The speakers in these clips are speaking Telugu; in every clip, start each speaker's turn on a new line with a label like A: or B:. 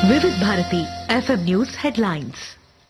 A: వివిధ భారతి ఎఫ్ఎం న్యూస్ హెడ్లైన్స్.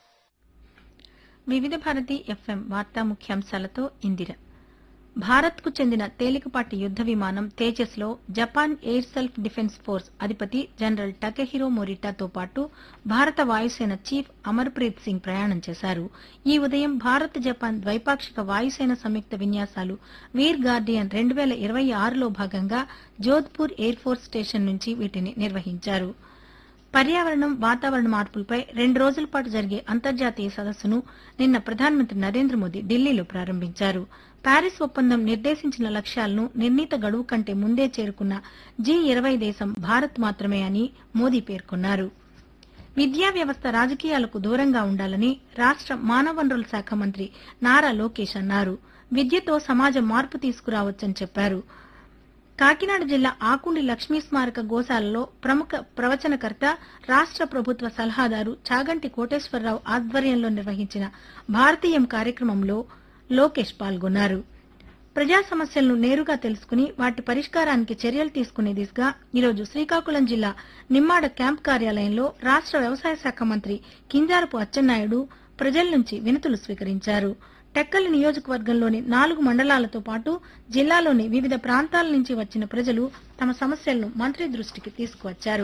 B: వివిధ భారతి ఎఫ్ఎం వార్తా ముఖ్యాంశాలతో ఇందిర. భారత్కు చెందిన తేలికపాటి యుద్ద విమానం తేజస్ లో Japan air self defence force అధిపతి జనరల్ టకెహిరో మొరిటాతో పాటు భారత వాయుసేన చీఫ్ అమర్ప్రీత్ సింగ్ ప్రయాణం చేశారు. ఈ ఉదయం భారత్ జపాన్ ద్వైపాక్షిక వాయుసేన సంయుక్త విన్యాసాలు వీర్ గార్డియన్ 2026లో భాగంగా జోధ్పూర్ ఎయిర్ ఫోర్స్ స్టేషన్ నుంచి వీటిని నిర్వహించారు. పర్యావరణం, వాతావరణ మార్పులపై 2 రోజుల పాటు జరిగే అంతర్జాతీయ సదస్సును నిన్న ప్రధానమంత్రి నరేంద్ర మోదీ ఢిల్లీలో ప్రారంభించారు. ప్యారిస్ ఒప్పందం నిర్దేశించిన లక్ష్యాలను నిర్ణీత గడువు కంటే ముందే చేరుకున్న G20 దేశం భారత్ మాత్రమే అని మోదీ పేర్కొన్నారు. విద్యా వ్యవస్థ రాజకీయాలకు దూరంగా ఉండాలని రాష్ట మానవ వనరుల శాఖ మంత్రి నారా లోకేష్ అన్నారు. విద్యతో సమాజం మార్పు తీసుకురావచ్చని చెప్పారు. కాకినాడ జిల్లా ఆకుండి లక్ష్మీ స్మారక గోశాలలో ప్రముఖ ప్రవచనకర్త, రాష్ట ప్రభుత్వ సలహాదారు చాగంటి కోటేశ్వరరావు ఆధ్వర్యంలో నిర్వహించిన భారతీయం కార్యక్రమంలో లోకేష్ పాల్గొన్నారు. ప్రజా సమస్యలను నేరుగా తెలుసుకుని వాటి పరిష్కారానికి చర్యలు తీసుకునే దిశగా ఈరోజు శ్రీకాకుళం జిల్లా నిమ్మాడ క్యాంప్ కార్యాలయంలో రాష్ట వ్యవసాయ శాఖ మంత్రి కింజారపు అచ్చెన్నాయుడు ప్రజల నుంచి వినతులు స్వీకరించారు. టెక్కలి నియోజకవర్గంలోని 4 మండలాలతో పాటు జిల్లాలోని వివిధ ప్రాంతాల నుంచి వచ్చిన ప్రజలు తమ సమస్యలను మంత్రి దృష్టికి తీసుకువచ్చారు.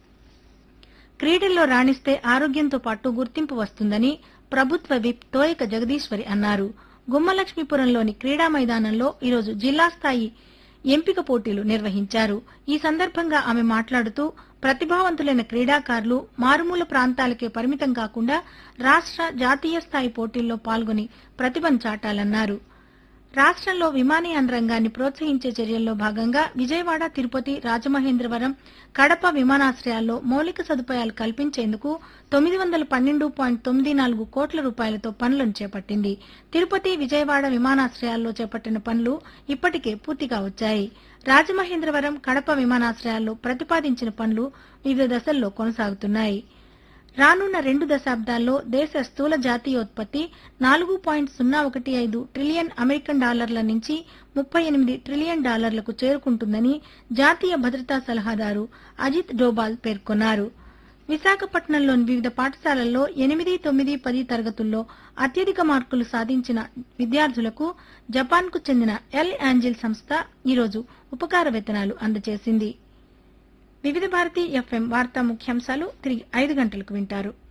B: క్రీడల్లో రాణిస్తే ఆరోగ్యంతో పాటు గుర్తింపు వస్తుందని ప్రభుత్వ విప్ తోయక జగదీశ్వరి అన్నారు. గుమ్మలక్ష్మీపురంలోని క్రీడా మైదానంలో ఈరోజు జిల్లా స్థాయి ఎంపిక పోటీలు నిర్వహించారు. ఈ సందర్భంగా ఆమె మాట్లాడుతూ ప్రతిభావంతులైన క్రీడాకారులు మారుమూల ప్రాంతాలకే పరిమితం కాకుండా రాష్ట, జాతీయ స్థాయి పోటీల్లో పాల్గొని ప్రతిభను చాటాలన్నారు. రాష్ట్రంలో విమానయాన రంగాన్ని ప్రోత్సహించే చర్యల్లో భాగంగా విజయవాడ, తిరుపతి, రాజమహేంద్రవరం, కడప విమానాశ్రయాల్లో మౌలిక సదుపాయాలు కల్పించేందుకు 912.94 కోట్ల రూపాయలతో పనులను చేపట్టింది. తిరుపతి, విజయవాడ విమానాశ్రయాల్లో చేపట్టిన పనులు ఇప్పటికే పూర్తిగా వచ్చాయి. రాజమహేంద్రవరం, కడప విమానాశ్రయాల్లో ప్రతిపాదించిన పనులు వివిధ దశల్లో కొనసాగుతున్నాయి. రానున్న 2 దశాబ్దాల్లో దేశ స్థూల జాతీయోత్పత్తి 4.015 ట్రిలియన్ అమెరికన్ డాలర్ల నుంచి 38 ట్రిలియన్ డాలర్లకు చేరుకుంటుందని జాతీయ భద్రతా సలహాదారు అజిత్ డోబాల్ పేర్కొన్నారు. విశాఖపట్నంలోని వివిధ పాఠశాలల్లో 8, 9, 10 తరగతుల్లో అత్యధిక మార్కులు సాధించిన విద్యార్థులకు జపాన్కు చెందిన ఎల్ యాంజిల్ సంస్థ ఈరోజు ఉపకార వేతనాలు అందజేసింది. వివిధ భారతి ఎఫ్ఎం వార్తా ముఖ్యాంశాలు తిరిగి 5 గంటలకు వింటారు.